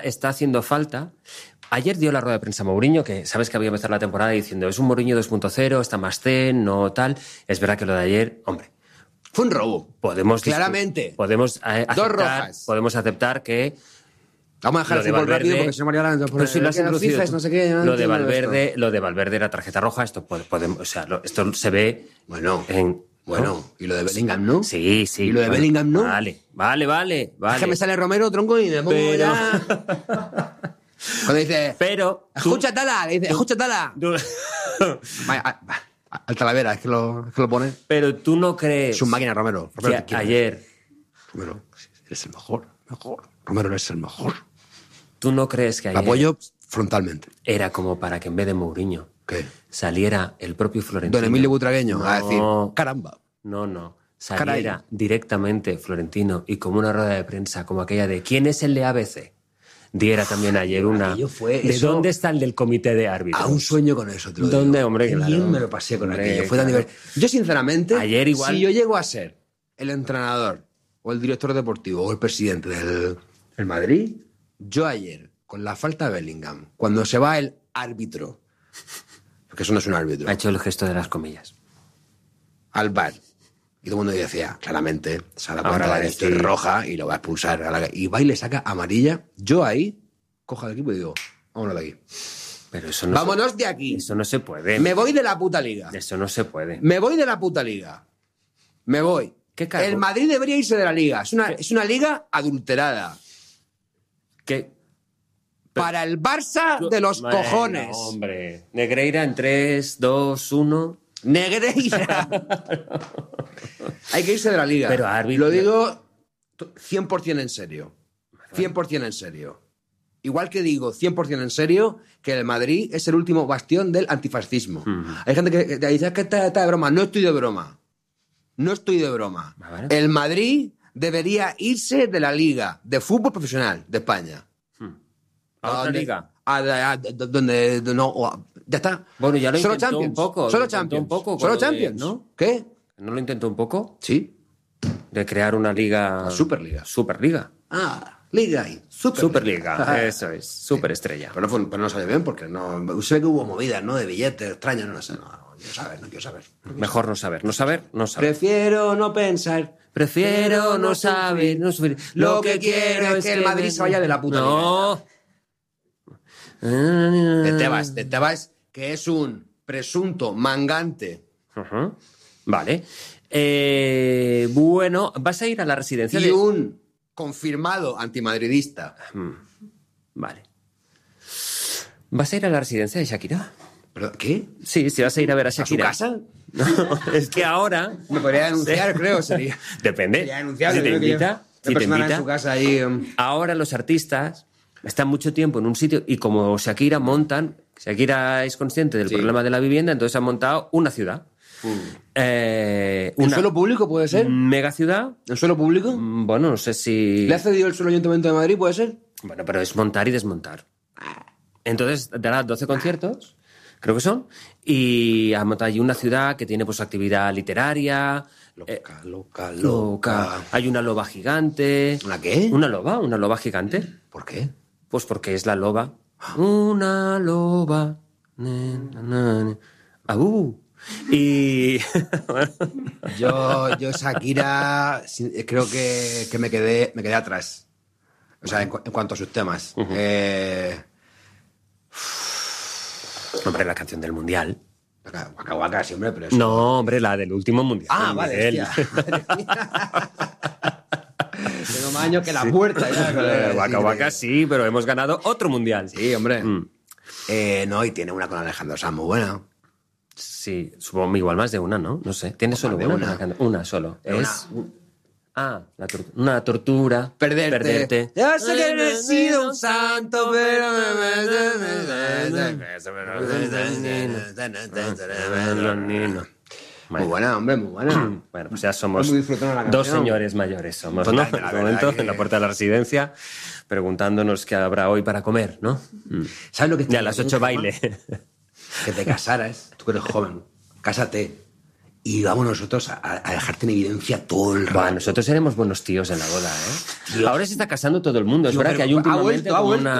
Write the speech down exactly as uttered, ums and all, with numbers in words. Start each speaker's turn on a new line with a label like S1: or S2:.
S1: está haciendo falta. Ayer dio la rueda de prensa Mourinho, que sabes que había empezado la temporada diciendo es un Mourinho dos punto cero, está más zen, no tal. Es verdad que lo de ayer, hombre...
S2: Fue un robo.
S1: Podemos
S2: claramente.
S1: Podemos eh, aceptar,
S2: Dos rojas.
S1: Podemos aceptar que...
S2: Vamos a dejar el fútbol rápido porque se María la
S1: Pero si lo has introducido tú.
S2: No sé qué, no
S1: lo de Valverde, lo de Valverde era tarjeta roja, esto puede, podemos, o sea, lo, esto se ve
S2: bueno,
S1: en,
S2: bueno,
S1: ¿no?
S2: Y lo de Bellingham, ¿no?
S1: Sí, sí.
S2: Y lo de
S1: bueno,
S2: Bellingham, ¿no?
S1: Vale, vale, vale, vale.
S2: Es que me sale Romero, tronco, y me pongo
S1: Pero...
S2: ya... Cuando dice...
S1: Pero...
S2: Escucha, tú... Tala, dice,
S1: tú...
S2: escucha, Tala.
S1: Tú...
S2: Vaya, al Talavera, es que lo, es que lo pone.
S1: Pero tú no crees...
S2: Es un máquina, Romero. Romero
S1: que ayer...
S2: Romero, eres el mejor, mejor. Romero, eres el mejor.
S1: ¿Tú no crees que ayer...
S2: Lo apoyo frontalmente.
S1: Era como para que en vez de Mourinho...
S2: ¿Qué?
S1: Saliera el propio Florentino...
S2: Don Emilio Butragueño
S1: no,
S2: a decir, caramba.
S1: No, no. Saliera Caray. directamente Florentino y como una rueda de prensa como aquella de ¿quién es el de A B C? Diera también ayer una...
S2: Fue
S1: ¿De
S2: eso,
S1: dónde está el del comité de árbitros?
S2: A un sueño con eso, te lo
S1: ¿Dónde,
S2: digo.
S1: hombre?
S2: Qué
S1: Claro.
S2: bien me lo pasé con
S1: hombre,
S2: aquello. Fue tan
S1: claro.
S2: divertido. Yo, sinceramente,
S1: ayer igual...
S2: si yo llego a ser el entrenador o el director deportivo o el presidente del el Madrid, yo ayer, con la falta de Bellingham, cuando se va el árbitro, porque eso no es un árbitro...
S1: Ha hecho el gesto de las comillas.
S2: Al bar. Y todo el mundo decía, claramente, se da
S1: Ahora
S2: cuenta
S1: va a
S2: de que esto es
S1: decir-
S2: roja y lo va a expulsar. A la... Y va y le saca amarilla. Yo ahí cojo al equipo y digo, vámonos de aquí.
S1: Pero eso no
S2: Vámonos
S1: se...
S2: de aquí.
S1: Eso no se puede.
S2: Me voy de la puta liga.
S1: Eso no se puede.
S2: Me voy de la puta liga. Me voy.
S1: ¿Qué cargo?
S2: El Madrid debería irse de la liga. Es una, es una liga adulterada.
S1: ¿Qué?
S2: Para el Barça de los
S1: Bueno,
S2: cojones.
S1: hombre. Negreira en tres, dos, uno...
S2: Negreira. Hay que irse de la liga.
S1: Pero árbitro-
S2: Lo digo cien por ciento en serio. cien por ciento en serio. Igual que digo cien por ciento en serio que el Madrid es el último bastión del antifascismo.
S1: Uh-huh.
S2: Hay gente que, que dice que está, está de broma. No estoy de broma. No estoy de broma.
S1: Vale.
S2: El Madrid debería irse de la liga de fútbol profesional de España.
S1: ¿A otra
S2: donde-
S1: liga?
S2: A, a- a- donde no, o- ya está.
S1: Bueno, ya lo
S2: Solo
S1: intentó
S2: Champions.
S1: un poco, lo
S2: Solo
S1: intentó
S2: Champions.
S1: un poco con
S2: Solo
S1: lo de-
S2: Champions,
S1: ¿no?
S2: ¿Qué?
S1: ¿No lo intentó un poco?
S2: Sí.
S1: De crear una liga...
S2: La Superliga.
S1: Superliga.
S2: Ah, Liga y Superliga.
S1: Superliga, eso es. Superestrella.
S2: Pero no, fue, pero no salió bien porque no. Se ve que hubo movidas, ¿no? De billetes extraños, no sé. No, no quiero saber, no quiero saber.
S1: Mejor no saber. No saber, no saber.
S2: Prefiero no pensar.
S1: Prefiero no saber, no saber.
S2: Lo que quiero es que el Madrid se vaya de la puta
S1: No.
S2: De Tebas, de Tebas, que es un presunto mangante.
S1: Ujú. Vale. Eh, bueno, vas a ir a la residencia
S2: Y
S1: de...
S2: un confirmado antimadridista.
S1: Vale. ¿Vas a ir a la residencia de Shakira?
S2: ¿Pero qué?
S1: Sí, sí vas a ir a ver a
S2: ¿A su
S1: Shakira.
S2: casa?
S1: No, es que ahora...
S2: Me podría denunciar, creo, sería.
S1: Depende.
S2: Sería denunciable.
S1: Si te
S2: creo que
S1: invita,
S2: Una
S1: si te
S2: persona
S1: invita.
S2: en su casa ahí. um,
S1: Ahora los artistas están mucho tiempo en un sitio y como Shakira montan, Shakira es consciente del
S2: Sí.
S1: problema de la vivienda, entonces han montado una ciudad. Eh,
S2: ¿En
S1: una
S2: suelo público puede ser?
S1: mega ciudad.
S2: ¿En suelo público?
S1: Mm, Bueno, no sé si...
S2: ¿Le ha cedido el suelo al Ayuntamiento de Madrid? ¿Puede ser?
S1: Bueno, pero es montar y desmontar. Entonces dará doce conciertos, creo que son, y ha montado allí una ciudad que tiene pues actividad literaria.
S2: Loca,
S1: eh,
S2: loca, loca.
S1: loca. Hay una loba gigante.
S2: ¿Una qué?
S1: Una loba, una loba gigante.
S2: ¿Por qué?
S1: Pues porque es la loba. Una loba. Ne, na, na, ne. Ah, uh. Y...
S2: Yo, yo Shakira, sí, creo que, que me, quedé, me quedé atrás. O sea, en, cu- en cuanto a sus temas.
S1: Uh-huh.
S2: eh,
S1: Hombre, la canción del Mundial.
S2: Waka Waka, waka, sí, hombre, pero eso...
S1: No, hombre, la del último Mundial.
S2: Ah, vale,
S1: Miguel.
S2: hostia. Madre mía. Tengo más años que la puerta. Ya, con
S1: Eh,
S2: el-
S1: Waka
S2: sí,
S1: Waka sí, pero hemos ganado otro Mundial.
S2: Sí, hombre.
S1: Mm.
S2: Eh, no, y tiene una con Alejandro Sanz muy buena.
S1: Sí, supongo igual más de una, ¿no? No sé. ¿Tienes
S2: O
S1: solo
S2: más de
S1: una?
S2: una.
S1: Alejandro? Una solo.
S2: Una.
S1: Es... Ah, la tor- una tortura.
S2: Perderte.
S1: Perderte.
S2: Ya sé que no he sido un santo, pero... Muy buena, hombre, muy buena.
S1: Bueno, pues ya somos
S2: Muy disfrutona la
S1: dos
S2: canción.
S1: señores mayores, somos, ¿no?
S2: Totalmente,
S1: En
S2: la
S1: este
S2: verdad
S1: momento,
S2: que-
S1: en la puerta de la residencia, preguntándonos qué habrá hoy para comer, ¿no? Mm.
S2: ¿Sabes lo que
S1: Y a las ocho baile.
S2: Que te casaras, tú que eres joven, cásate y vamos nosotros a, a dejarte en evidencia todo el rato.
S1: Buah, nosotros seremos buenos tíos en la boda, ¿eh?
S2: Dios.
S1: Ahora se está casando todo el mundo. Es
S2: Tío,
S1: verdad
S2: pero
S1: que hay
S2: ha
S1: últimamente
S2: vuelto, ha
S1: como
S2: vuelto.
S1: una...